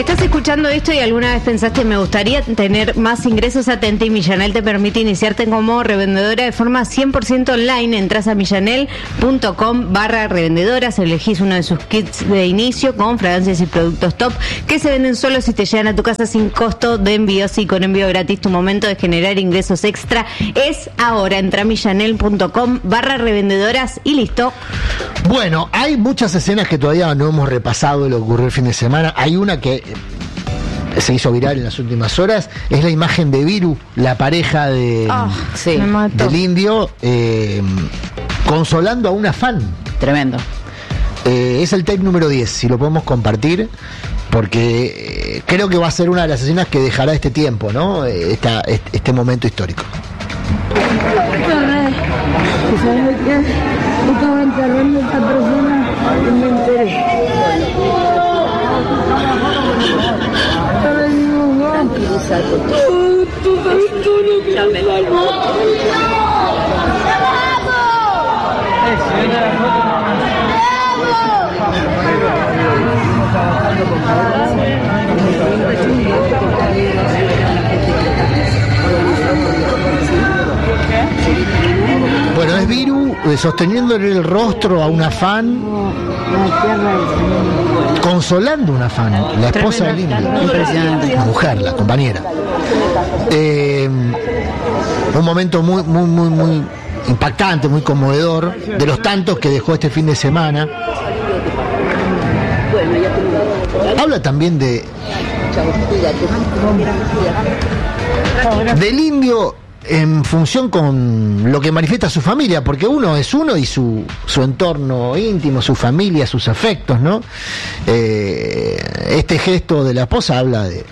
estás escuchando esto y alguna vez pensaste me gustaría tener más ingresos, atenta, y Millanel te permite iniciarte como revendedora de forma 100% online. Entras a millanel.com/revendedoras, elegís uno de sus kits de inicio con fragancias y productos top que se venden solo si te llegan a tu casa sin costo de envíos y con envío gratis. Tu momento de generar ingresos extra es ahora. Entra a millanel.com/revendedoras y listo. Bueno, hay muchas escenas que todavía no hemos repasado de lo que ocurrió el fin de semana. Hay una que se hizo viral en las últimas horas, es la imagen de Viru, la pareja del Indio, consolando a una fan. Tremendo. Es el tape número 10, si lo podemos compartir, porque creo que va a ser una de las escenas que dejará este tiempo, ¿no? Este momento histórico. ¿Sabes qué? Estaba enterrando a esta persona y me enteré. Ahora digo, no. Tú sabes todo lo que Bueno, es Viru sosteniéndole el rostro a una fan, consolando a una fan, la esposa del Indio, la mujer, la compañera. Un momento muy impactante, muy conmovedor, de los tantos que dejó este fin de semana. Habla también del Indio en función con lo que manifiesta su familia, porque uno es uno y su entorno íntimo, su familia, sus afectos, ¿no? Este gesto de la esposa habla de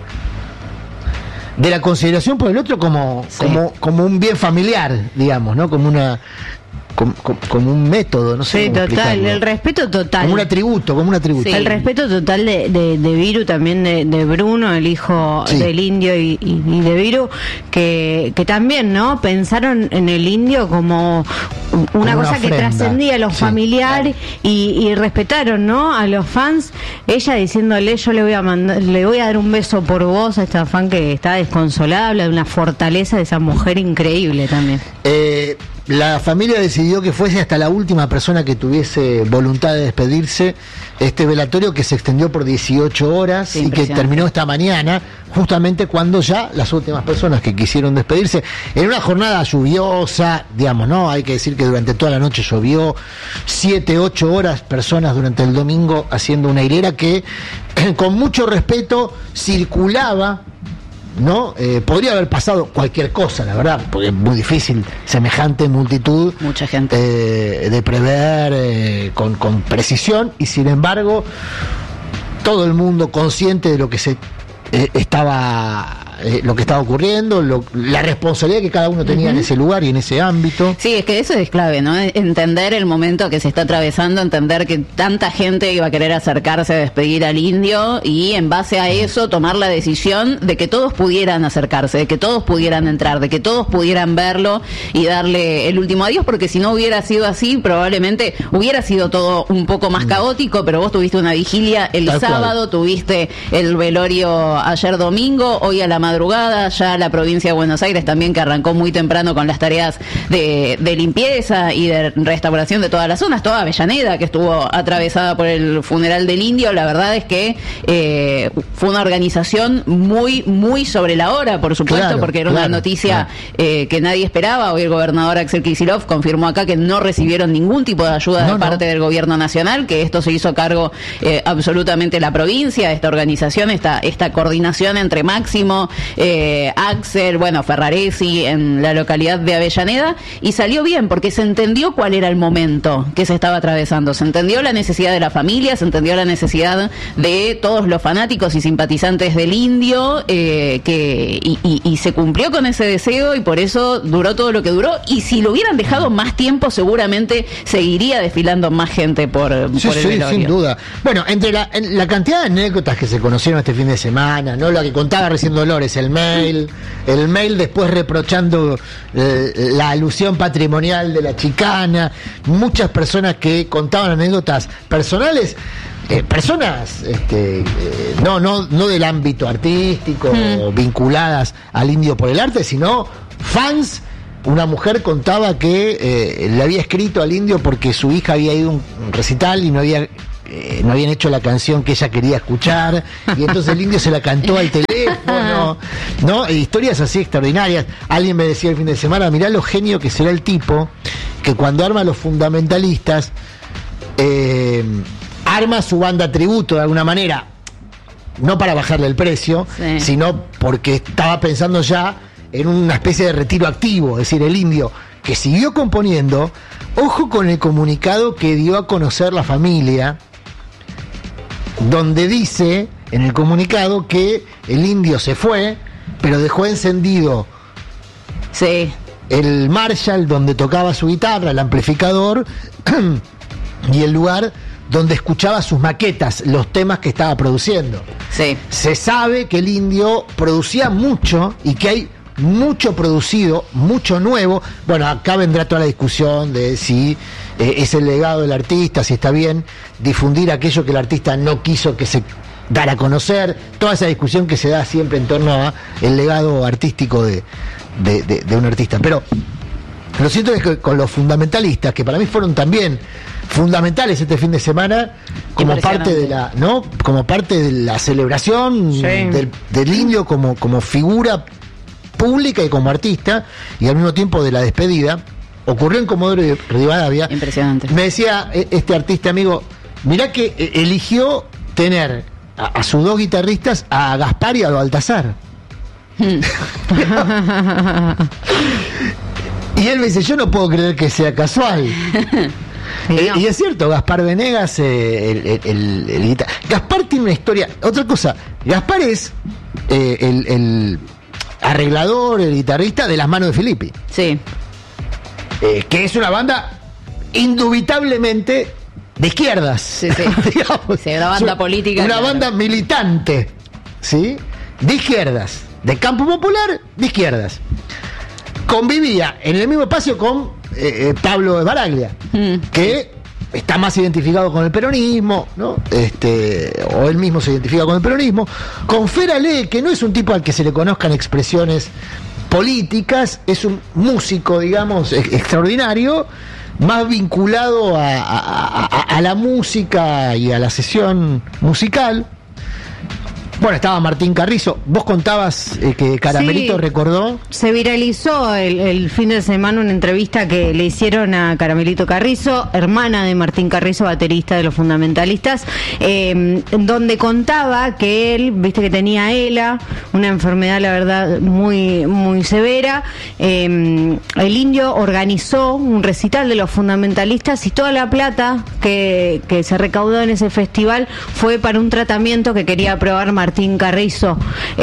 la consideración por el otro como un bien familiar, digamos, ¿no? Como un método, no sé. Sí, total, el respeto total. Como un atributo. Sí. El respeto total de Viru, también de Bruno, el hijo del Indio y de Viru, que también, ¿no? Pensaron en el Indio como una cosa ofrenda, que trascendía lo familiar, y respetaron, ¿no? A los fans, ella diciéndole, yo le voy a dar un beso por vos a esta fan que está desconsolada, habla de una fortaleza de esa mujer increíble también. La familia decidió que fuese hasta la última persona que tuviese voluntad de despedirse, este velatorio que se extendió por 18 horas y que terminó esta mañana, justamente cuando ya las últimas personas que quisieron despedirse, en una jornada lluviosa, digamos, ¿no? Hay que decir que durante toda la noche llovió, 7, 8 horas personas durante el domingo haciendo una hilera que con mucho respeto circulaba, ¿no? Podría haber pasado cualquier cosa, la verdad, porque es muy difícil semejante multitud, mucha gente, de prever con precisión, y sin embargo todo el mundo consciente de lo que lo que estaba ocurriendo, la responsabilidad que cada uno tenía en ese lugar y en ese ámbito. Sí, es que eso es clave, ¿no? Entender el momento que se está atravesando, entender que tanta gente iba a querer acercarse a despedir al Indio y en base a eso tomar la decisión de que todos pudieran acercarse, de que todos pudieran entrar, de que todos pudieran verlo y darle el último adiós, porque si no hubiera sido así, probablemente hubiera sido todo un poco más caótico, pero vos tuviste una vigilia el sábado, tuviste el velorio ayer domingo, hoy a la madrugada, ya la provincia de Buenos Aires también, que arrancó muy temprano con las tareas de limpieza y de restauración de todas las zonas, toda Avellaneda que estuvo atravesada por el funeral del Indio. La verdad es que fue una organización muy sobre la hora, por supuesto, porque era una noticia que nadie esperaba. Hoy el gobernador Axel Kicillof confirmó acá que no recibieron ningún tipo de ayuda de parte del gobierno nacional, que esto se hizo cargo absolutamente la provincia, esta organización, esta coordinación entre Máximo, Axel, Ferraresi en la localidad de Avellaneda, y salió bien porque se entendió cuál era el momento que se estaba atravesando, se entendió la necesidad de la familia, se entendió la necesidad de todos los fanáticos y simpatizantes del Indio, y se cumplió con ese deseo, y por eso duró todo lo que duró, y si lo hubieran dejado más tiempo seguramente seguiría desfilando más gente por el velorio. Sin duda. Bueno, entre la cantidad de anécdotas que se conocieron este fin de semana, ¿no? La que contaba recién Dolores, el mail después reprochando la alusión patrimonial de la chicana, muchas personas que contaban anécdotas personales. personas no del ámbito artístico vinculadas al indio por el arte, sino fans. Una mujer contaba que le había escrito al indio porque su hija había ido a un recital y no habían hecho la canción que ella quería escuchar, y entonces el indio se la cantó al teléfono, ¿no? Historias así extraordinarias. Alguien me decía el fin de semana, mirá lo genio que será el tipo, que cuando arma Los Fundamentalistas, arma su banda tributo de alguna manera, no para bajarle el precio, sino porque estaba pensando ya en una especie de retiro activo. Es decir, el indio, que siguió componiendo, ojo con el comunicado que dio a conocer la familia, donde dice en el comunicado que el indio se fue, pero dejó encendido el Marshall donde tocaba su guitarra, el amplificador y el lugar donde escuchaba sus maquetas, los temas que estaba produciendo. Se sabe que el indio producía mucho y que hay mucho producido, mucho nuevo. Bueno, acá vendrá toda la discusión de si es el legado del artista, si está bien difundir aquello que el artista no quiso que se dara a conocer, toda esa discusión que se da siempre en torno a el legado artístico de un artista. Pero lo cierto es que con Los Fundamentalistas, que para mí fueron también fundamentales este fin de semana, como parte de la, ¿no? Como parte de la celebración del indio como figura pública y como artista, y al mismo tiempo de la despedida, ocurrió en Comodoro Rivadavia. Impresionante. Me decía este artista amigo, mirá que eligió tener a sus dos guitarristas, a Gaspar y a Baltasar. Y él me dice, yo no puedo creer que sea casual. Y es cierto, Gaspar Venegas, Gaspar tiene una historia. Otra cosa, Gaspar es el arreglador, el guitarrista de Las Manos de Filippi. Que es una banda indubitablemente de izquierdas. Digamos, una banda política. Una banda militante, ¿sí? De izquierdas, de campo popular, de izquierdas. Convivía en el mismo espacio con Pablo de Baraglia, que está más identificado con el peronismo, ¿no? O él mismo se identifica con el peronismo. Con Feralé, que no es un tipo al que se le conozcan expresiones políticas, es un músico, digamos, extraordinario, más vinculado a la música y a la sesión musical. Bueno, estaba Martín Carrizo. Vos contabas que Caramelito recordó. Se viralizó el fin de semana una entrevista que le hicieron a Caramelito Carrizo, hermana de Martín Carrizo, baterista de Los Fundamentalistas, donde contaba que él, viste que tenía ELA, una enfermedad, la verdad, muy, muy severa. El indio organizó un recital de Los Fundamentalistas y toda la plata que se recaudó en ese festival fue para un tratamiento que quería probar Martín Carrizo.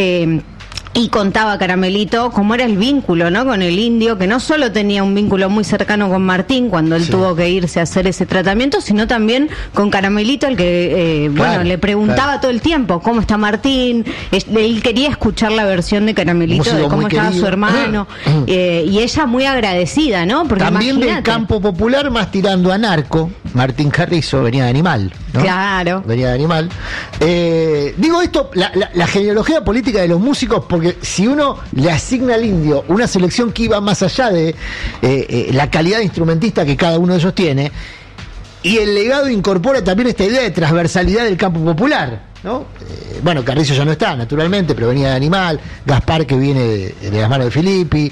Y contaba Caramelito cómo era el vínculo, ¿no? Con el indio, que no solo tenía un vínculo muy cercano con Martín cuando él tuvo que irse a hacer ese tratamiento, sino también con Caramelito, el que le preguntaba todo el tiempo cómo está Martín. Él quería escuchar la versión de Caramelito de cómo estaba su hermano, y ella muy agradecida, ¿no? Porque también imagínate, del campo popular, más tirando a narco. Martín Carrizo venía de Animal, ¿no? Claro. Venía de Animal. Digo esto, la genealogía política de los músicos, porque si uno le asigna al indio una selección que iba más allá de la calidad de instrumentista que cada uno de ellos tiene, y el legado incorpora también esta idea de transversalidad del campo popular, ¿no? Bueno, Carrizo ya no está, naturalmente, pero venía de Animal. Gaspar, que viene de Las Manos de Filippi.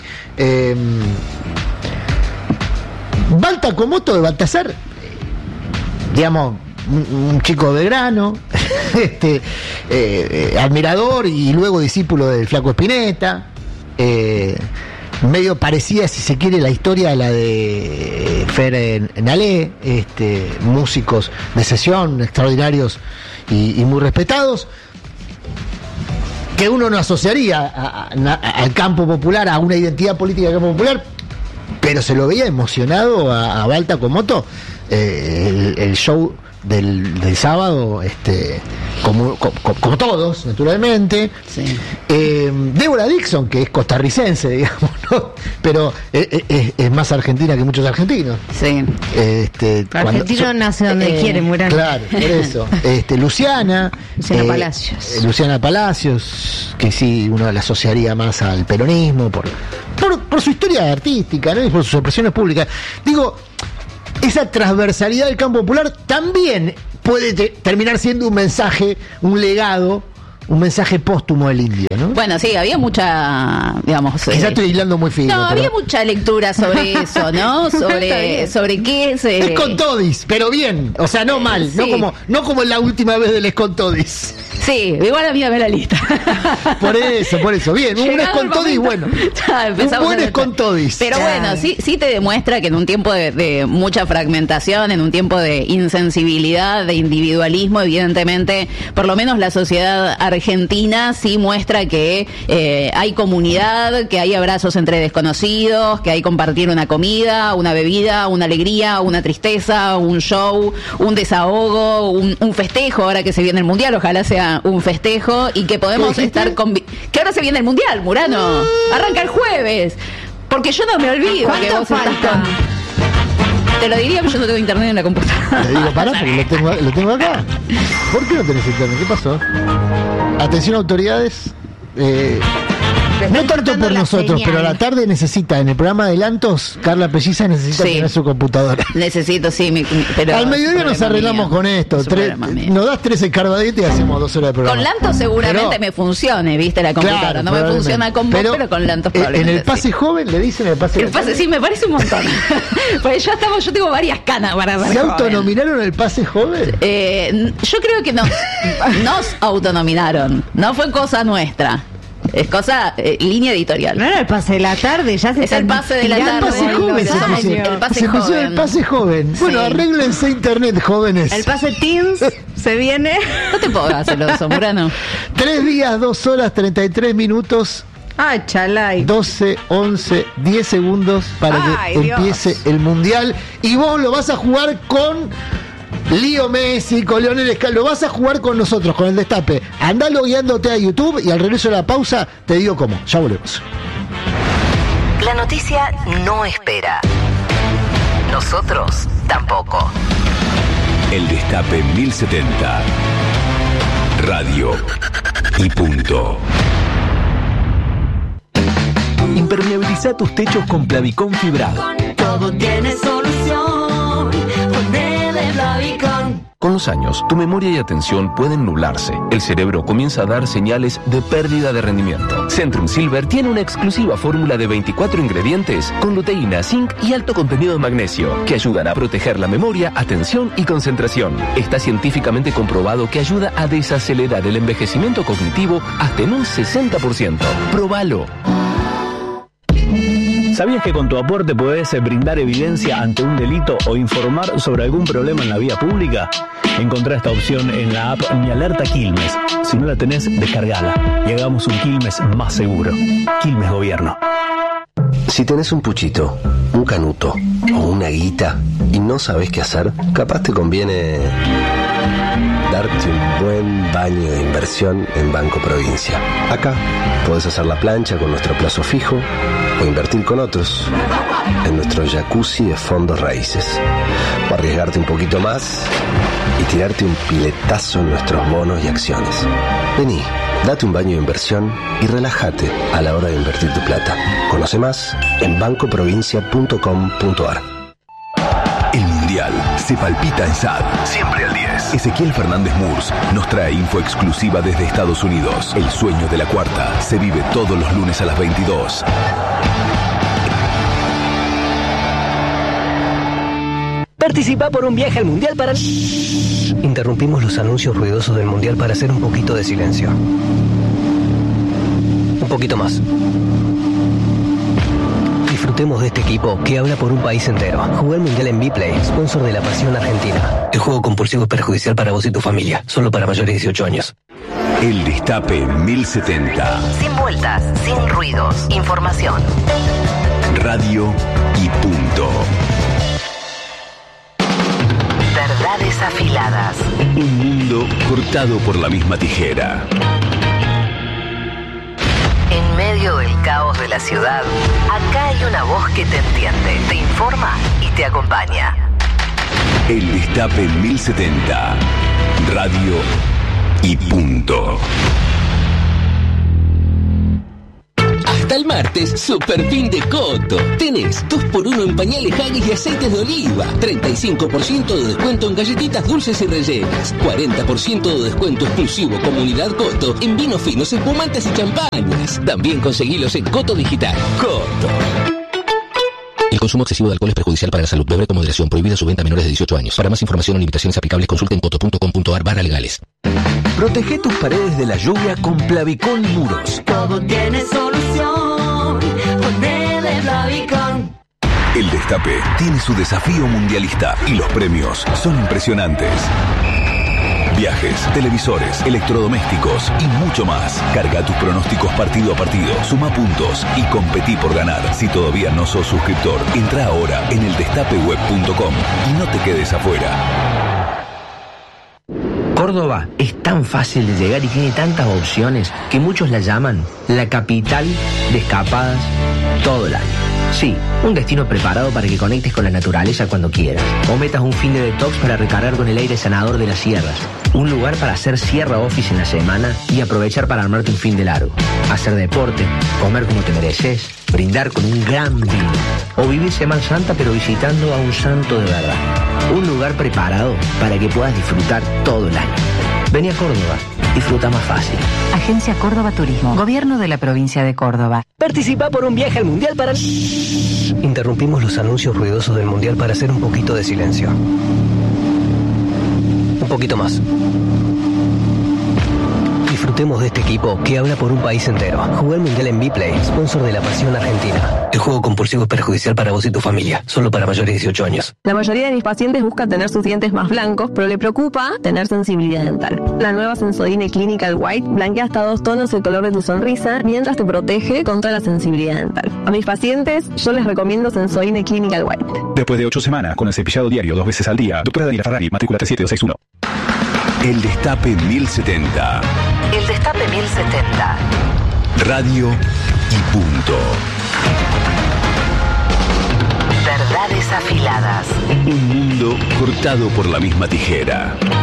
Balta Comoto de Baltasar, digamos, un chico de grano, admirador y luego discípulo del Flaco Spinetta, medio parecida, si se quiere, la historia a la de Fer Nalé, músicos de sesión extraordinarios y muy respetados, que uno no asociaría al campo popular, a una identidad política del campo popular, pero se lo veía emocionado a Balta Comoto. El show del sábado, como todos, naturalmente. Sí. Débora Dixon, que es costarricense, digamos, ¿no? Pero es más argentina que muchos argentinos. Sí. Argentino nace donde quiere, Murano. Claro, por eso. Luciana Palacios. Luciana Palacios, que sí, uno la asociaría más al peronismo por su historia artística, ¿no? Y por sus expresiones públicas. Digo, esa transversalidad del campo popular también puede terminar siendo un mensaje, un legado, un mensaje póstumo del indio, ¿no? Bueno, sí, había mucha, digamos... Quizá estoy hilando muy fino. No, había mucha lectura sobre eso, ¿no? sobre qué es... Es con todis, pero bien, o sea, no mal, sí. no como la última vez del Escontodis. Sí, igual a mí dame la lista. Por eso, bien, un Escontodis bueno. Un buen Escontodis. Pero bueno, sí te demuestra que en un tiempo de mucha fragmentación, en un tiempo de insensibilidad, de individualismo, evidentemente, por lo menos la sociedad argentina sí muestra que hay comunidad, que hay abrazos entre desconocidos, que hay compartir una comida, una bebida, una alegría, una tristeza, un show, un desahogo, un festejo, ahora que se viene el Mundial, ojalá sea un festejo, y que podemos estar que ahora se viene el Mundial, Murano, arranca el jueves, porque yo no me olvido que vos estás te lo diría, pero yo no tengo internet en la computadora. Te digo, pará, porque lo tengo acá. ¿Por qué no tenés internet? ¿Qué pasó? Atención, autoridades. No tanto por nosotros, pero a la tarde necesita, en el programa Adelantos, Carla Pelliza necesita tener su computadora. Necesito, sí, pero... Al mediodía nos arreglamos con esto. Nos das 13 carbaditos y hacemos 2 horas de programa. Con Lantos seguramente me funcione, ¿viste? La computadora. No me funciona con vos, pero con Lantos probablemente. En el pase joven le dicen el pase joven. Sí, me parece un montón. Pues yo tengo varias canas para ser ¿Se autonominaron el pase joven? Yo creo que nos autonominaron. No fue cosa nuestra. Es cosa, línea editorial. No era el pase de la tarde, ya se es el pase de la tarde. El pase joven se puso el pase joven. Bueno, arréglense internet, jóvenes. El pase Teens se viene. No te puedo hacerlo eso, Murano. 3 días, 2 horas, 33 minutos. Ay, chalay. 12, 11, 10 segundos para que empiece el Mundial. Y vos lo vas a jugar con Lío Messi, con Lionel Scaloni. Lo vas a jugar con nosotros, con el Destape. Andá logueándote a YouTube y al regreso de la pausa te digo cómo. Ya volvemos. La noticia no espera. Nosotros tampoco. El Destape 1070. Radio y punto. Impermeabiliza tus techos con Plavicón fibrado. Todo tiene solución. Ponele Plavicón. Con los años, tu memoria y atención pueden nublarse. El cerebro comienza a dar señales de pérdida de rendimiento. Centrum Silver tiene una exclusiva fórmula de 24 ingredientes con luteína, zinc y alto contenido de magnesio que ayudan a proteger la memoria, atención y concentración. Está científicamente comprobado que ayuda a desacelerar el envejecimiento cognitivo hasta en un 60%. Próbalo. ¿Sabías que con tu aporte podés brindar evidencia ante un delito o informar sobre algún problema en la vía pública? Encontrá esta opción en la app Mi Alerta Quilmes. Si no la tenés, descargala y hagamos un Quilmes más seguro. Quilmes Gobierno. Si tenés un puchito, un canuto o una guita y no sabés qué hacer, capaz te conviene darte un buen baño de inversión en Banco Provincia. Acá podés hacer la plancha con nuestro plazo fijo o invertir con otros en nuestro jacuzzi de fondos raíces. O arriesgarte un poquito más y tirarte un piletazo en nuestros bonos y acciones. Vení, date un baño de inversión y relájate a la hora de invertir tu plata. Conoce más en bancoprovincia.com.ar. El Mundial se palpita en SAD. Siempre al 10. Ezequiel Fernández Murs nos trae info exclusiva desde Estados Unidos. El sueño de la cuarta se vive todos los lunes a las 22. Participa por un viaje al Mundial para... Interrumpimos los anuncios ruidosos del Mundial para hacer un poquito de silencio. Un poquito más. Disfrutemos de este equipo que habla por un país entero. Juega el Mundial en Vplay, sponsor de la pasión argentina. El juego compulsivo es perjudicial para vos y tu familia. Solo para mayores de 18 años. El Destape 1070. Sin vueltas, sin ruidos. Información. Radio y punto. Verdad Verdades afiladas. Un mundo cortado por la misma tijera. En medio del caos de la ciudad, acá hay una voz que te entiende, te informa y te acompaña. El Destape 1070. Radio y punto. Hasta el martes, super fin de Coto. Tenés 2x1 en pañales Haggis y aceites de oliva. 35% de descuento en galletitas dulces y rellenas. 40% de descuento exclusivo Comunidad Coto en vinos finos, espumantes y champañas. También conseguilos en Coto Digital. Coto. El consumo excesivo de alcohol es perjudicial para la salud. Beber con moderación. Prohibida su venta a menores de 18 años. Para más información o limitaciones aplicables, consulten coto.com.ar/legales. Protege tus paredes de la lluvia con Plavicón Muros. Todo tiene solución. Ponele Plavicón. El Destape tiene su desafío mundialista y los premios son impresionantes. Viajes, televisores, electrodomésticos y mucho más. Carga tus pronósticos partido a partido, suma puntos y competí por ganar. Si todavía no sos suscriptor, entra ahora en eldestapeweb.com y no te quedes afuera. Córdoba es tan fácil de llegar y tiene tantas opciones que muchos la llaman la capital de escapadas todo el año. Sí, un destino preparado para que conectes con la naturaleza cuando quieras. O metas un fin de detox para recargar con el aire sanador de las sierras. Un lugar para hacer sierra office en la semana y aprovechar para armarte un fin de largo. Hacer deporte, comer como te mereces, brindar con un gran vino. O vivir Semana Santa pero visitando a un santo de verdad. Un lugar preparado para que puedas disfrutar todo el año. Vení a Córdoba. Disfruta más fácil. Agencia Córdoba Turismo. Gobierno de la provincia de Córdoba. Participa por un viaje al Mundial para... Interrumpimos los anuncios ruidosos del Mundial para hacer un poquito de silencio. Un poquito más. Disfrutemos de este equipo que habla por un país entero. Jugué el Mundial en Bplay, sponsor de la Pasión Argentina. El juego compulsivo es perjudicial para vos y tu familia. Solo para mayores de 18 años. La mayoría de mis pacientes buscan tener sus dientes más blancos, pero le preocupa tener sensibilidad dental. La nueva Sensodyne Clinical White blanquea hasta 2 tonos el color de tu sonrisa, mientras te protege contra la sensibilidad dental. A mis pacientes, yo les recomiendo Sensodyne Clinical White. Después de 8 semanas, con el cepillado diario 2 veces al día, doctora Daniela Ferrari, matrícula 37261. El Destape 1070. El Destape 1070. Radio y punto. Verdades afiladas. Un mundo cortado por la misma tijera.